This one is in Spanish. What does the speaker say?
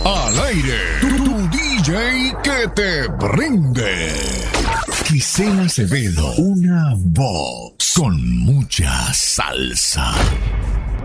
Al aire, tu DJ que te prende. Gisela Acevedo, una voz con mucha salsa.